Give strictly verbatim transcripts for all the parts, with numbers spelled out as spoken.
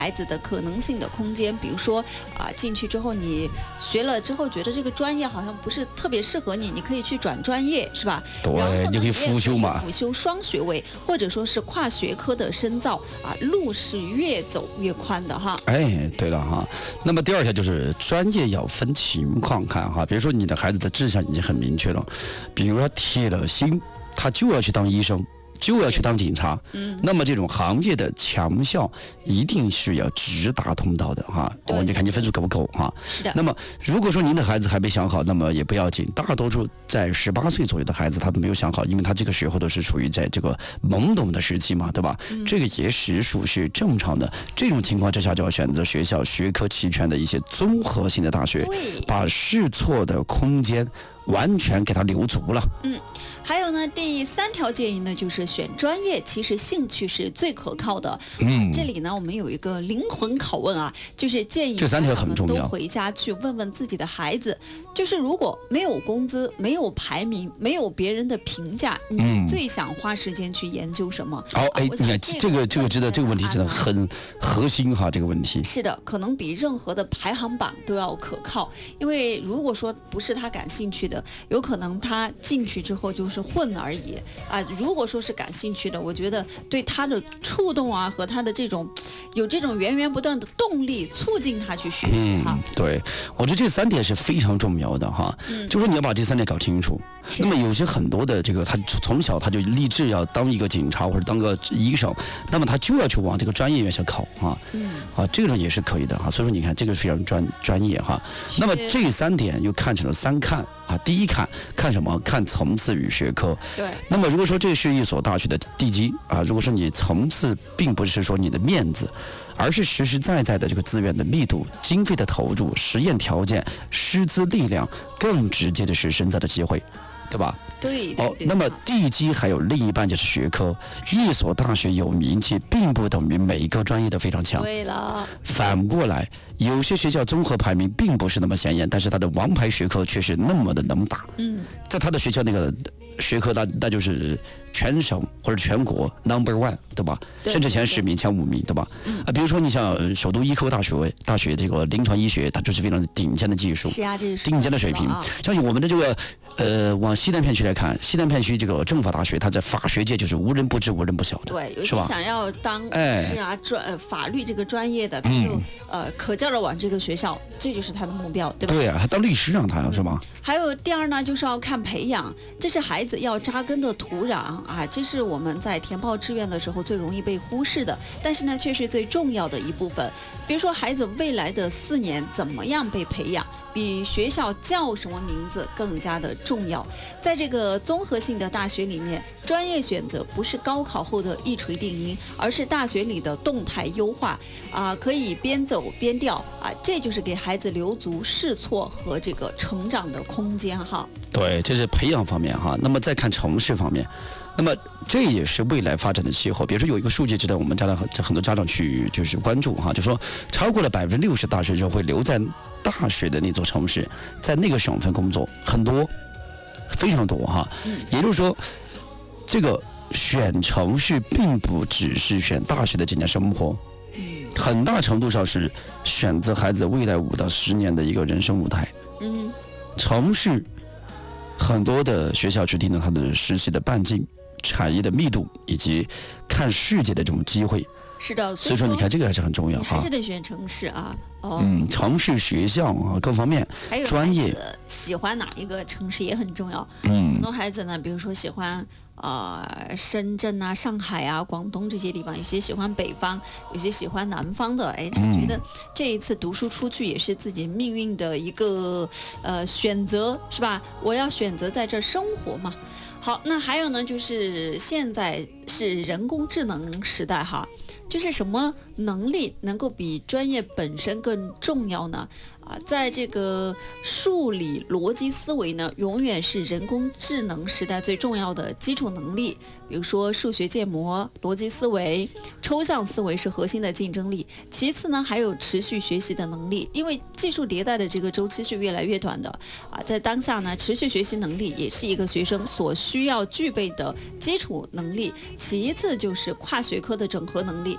孩子的可能性的空间，比如说啊、呃，进去之后你学了之后觉得这个专业好像不是特别适合你，你可以去转专业，是吧？ 对，就可以辅修嘛， 辅修双学位，或者说是跨学科的深造啊，路是越走越宽的哈。 哎，对了哈，那么第二条就是专业要分情况看哈，比如说你的孩子的志向已经很明确了，比如说铁了心，他就要去当医生。就要去当警察，嗯，那么这种行业的强校一定是要直达通道的哈，我就看你分数够不够哈。 是的。 那么如果说您的孩子还没想好，那么也不要紧，大多数在十八岁左右的孩子他都没有想好，因为他这个时候都是处于在这个懵懂的时期嘛，对吧？嗯、这个也实属是正常的。这种情况之下，就要选择学校学科齐全的一些综合性的大学，把试错的空间完全给他留足了。 嗯，还有呢，第三条建议呢，就是选专业，其实兴趣是最可靠的。嗯，这里呢，我们有一个灵魂拷问啊，就是建议这三条很重要， 都回家去问问自己的孩子，就是如果没有工资、没有排名、没有别人的评价，你最想花时间去研究什么？ 哦、嗯，哎，你看这个这个值得这个问题真的很核心哈，这个问题是的，可能比任何的排行榜都要可靠，因为如果说不是他感兴趣的，有可能他进去之后就是混而已啊。如果说是感兴趣的，我觉得对他的触动啊和他的这种有这种源源不断的动力，促进他去学习哈、 嗯。对，我觉得这三点是非常重要的哈。嗯，就是你要把这三点搞清楚。那么有些很多的这个，他从小他就立志要当一个警察或者当个医生，那么他就要去往这个专业院校考啊。嗯，啊，这个也是可以的哈。所以说你看，这个非常专专业哈。那么这三点又看成了三看。啊，第一看看什么？看层次与学科。 对。 那么如果说这是一所大学的地基啊，如果说你层次并不是说你的面子，而是实实在在的这个资源的密度、经费的投入、实验条件、师资力量，更直接的是深造的机会，对吧？ 对。哦， 那么地基还有另一半就是学科。一所大学有名气，并不等于每一个专业都非常强。 对了。 反过来，有些学校综合排名并不是那么显眼，但是它的王牌学科却是那么的能打。嗯，在他的学校那个学科那那就是全省或者全国 number one， 对吧？ 对， 甚至前十名、前五名，对吧？嗯、啊，比如说你像首都医科大学，大学这个临床医学，它就是非常顶尖的技术， 是啊，这是顶尖的水平。 啊、 相信我们的这个呃，往西南片区来看，西南片区这个政法大学，它在法学界就是无人不知、无人不晓的， 对，有些想要当是啊专、呃、法律这个专业的，他就、嗯、呃可劲儿的往这个学校，这就是他的目标，对吧？ 对啊，他当律师让他是吧？ 还有第二呢，就是要看培养，这是孩子要扎根的土壤啊，这是我们在填报志愿的时候最容易被忽视的，但是呢，却是最重要的一部分。比如说，孩子未来的四年怎么样被培养，比学校叫什么名字更加的重要。在这个综合性的大学里面，专业选择不是高考后的一锤定音，而是大学里的动态优化啊，可以边走边调啊，这就是给孩子留足试错和这个成长的空间哈。 对，这是培养方面哈。那么再看城市方面。那么这也是未来发展的气候。比如说有一个数据值得我们家长很多家长去就是关注哈，就说超过了百分之六十大学生会留在大学的那座城市，在那个省份工作，很多，非常多哈。也就是说，这个选城市并不只是选大学的几年生活，很大程度上是选择孩子未来五到十年的一个人生舞台。嗯，城市很多的学校决定了它的实习的半径。产业的密度以及看世界的这种机会， 是的， 所以说你看这个还是很重要哈， 还是得选城市啊， 哦，嗯，城市、学校啊，各方面， 还有专业喜欢哪一个城市也很重要。嗯，很多孩子呢，比如说喜欢呃深圳啊、上海啊、广东这些地方，有些喜欢北方，有些喜欢南方的，哎，他觉得这一次读书出去也是自己命运的一个呃选择，是吧？我要选择在这生活嘛。好，那还有呢，就是现在是人工智能时代哈，就是什么能力能够比专业本身更重要呢？啊，在这个数理逻辑思维呢，永远是人工智能时代最重要的基础能力。比如说数学建模、逻辑思维、抽象思维是核心的竞争力。其次呢，还有持续学习的能力，因为技术迭代的这个周期是越来越短的啊。在当下呢，持续学习能力也是一个学生所需要具备的基础能力。其次就是跨学科的整合能力，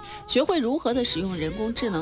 学会如何的使用人工智能。